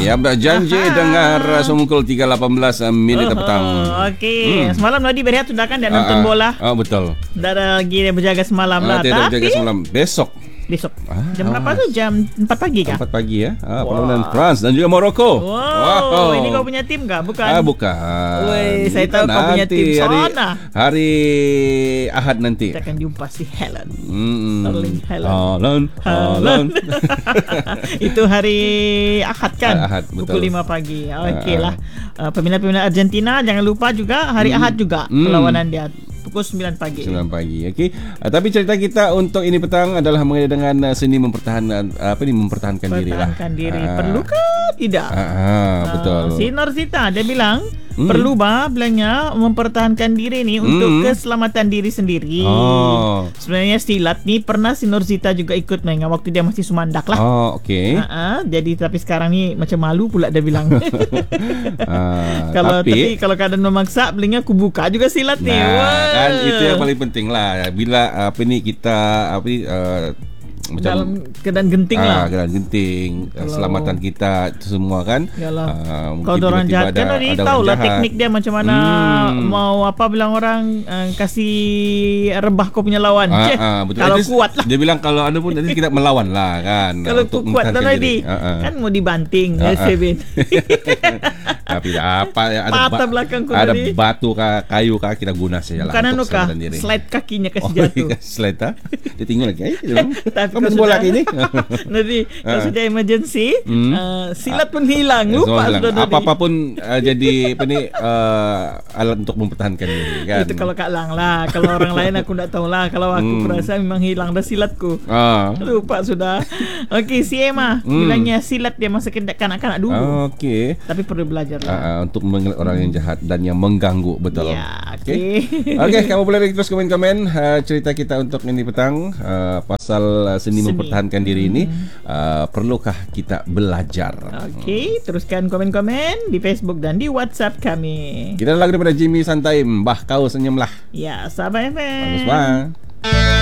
Ya, berjanji dengar Sumukul 3.18 minit petang. Okey. Semalam Nadi berehat sudah kan, dah nonton bola. Betul. Dah lagi dia berjaga semalam lah. Dia berjaga semalam. Besok jam berapa tu? Jam 4 pagi kah? 4 pagi ya. Perlawanan France dan juga Morocco. Wow. Ini kau punya tim kah? Bukan. Bukan. Woi, saya tahu kau punya tim sana. Hari Ahad nanti. Kita akan jumpa si Helen. Haaland. Itu hari Ahad kan? Ahad, betul. Pukul 5 pagi. Okeylah. Peminat-peminat Argentina jangan lupa juga hari Ahad juga perlawanan dia. Pukul 9 pagi. 9 pagi. Okey. Tapi cerita kita untuk ini petang adalah mengenai dengan seni mempertahankan diri lah. Mempertahankan diri. Perlukah tidak? Betul. Si Norsita dia bilang perlu bilangnya mempertahankan diri ni untuk keselamatan diri sendiri. Sebenarnya silat ni pernah si Norsita juga ikut main waktu dia masih sumandak lah. Okey. Jadi tapi sekarang ni macam malu pula dia bilang. Tapi kalau keadaan memaksa, belingnya aku buka juga silat ni. Kan itu yang paling penting lah. Bila kita macam dalam keadaan genting lah. Keadaan genting, keselamatan kita semua kan. Kalau orang jahat kan dia tahu lah teknik dia macam mana. Mau apa bilang orang kasih rebah kau punya lawan. Betul. Kalau kuat lah. Dia bilang kalau anda pun nanti kita melawan lah kan. Kalau kuat tak tadi kan mau dibanting Sebin. Tapi apa patah belakang kau ada tadi. Batu kayu kita guna saja lah. Bukan slide kakinya kasih jatuh. Slide dia tinggal lagi. Tapi main bola ini. Nanti kalau sudah emergency silat pun hilang. Lupa sudah tadi. Apa-apa pun jadi alat untuk mempertahankan diri kan. Itu kalau Kak Lang lah. Kalau orang lain aku tak tahu lah. Kalau aku perasa memang hilang dah silatku. Lupa sudah. Okey, si Emma bilangnya silat dia masa kanak-kanak dulu. Okey. Tapi perlu belajar lah. Untuk mengenal orang yang jahat dan yang mengganggu, betul. Ya, okey. Okey, kamu boleh terus komen-komen cerita kita untuk ini petang pasal seni mempertahankan diri ini. Perlukah kita belajar? Okey, teruskan komen-komen di Facebook dan di WhatsApp kami. Kita lagu daripada Jimmy Santai, Mbah Kau Senyumlah. Ya, Sabah FM. Bagus banget.